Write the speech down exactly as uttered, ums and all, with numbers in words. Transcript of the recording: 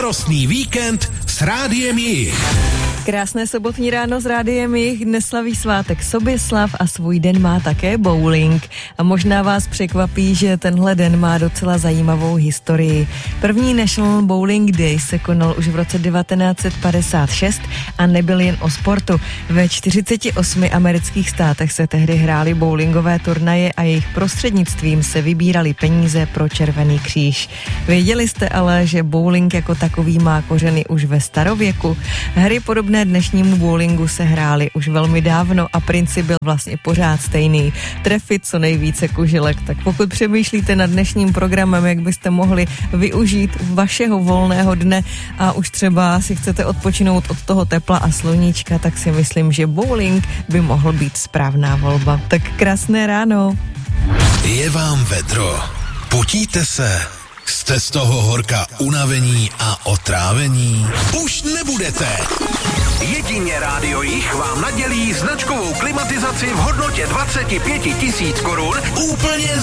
Slavnostný víkend s Rádiem Jich. Krásné sobotní ráno s Rádiem Jich. Dnes slaví svátek Soběslav a svůj den má také bowling. A možná vás překvapí, že tenhle den má docela zajímavou historii. První National Bowling Day se konal už v roce devatenáct set padesát šest a nebyl jen o sportu. Ve čtyřiceti osmi amerických státech se tehdy hrály bowlingové turnaje a jejich prostřednictvím se vybíraly peníze pro Červený kříž. Věděli jste ale, že bowling jako takový má kořeny už ve starověku? Hry podobné dnešnímu bowlingu se hrály už velmi dávno a princip byl vlastně pořád stejný. Trefit co nejvíce kuželek. Tak pokud přemýšlíte nad dnešním programem, jak byste mohli využít vašeho volného dne a už třeba si chcete odpočinout od toho tepla a sluníčka, tak si myslím, že bowling by mohl být správná volba. Tak krásné ráno. Je vám vedro. Potíte se. Jste z toho horka unavení a otrávení? Už nebudete. Jedině Rádio Jich vám nadělí značkovou klimatizaci v hodnotě dvacet pět tisíc korun úplně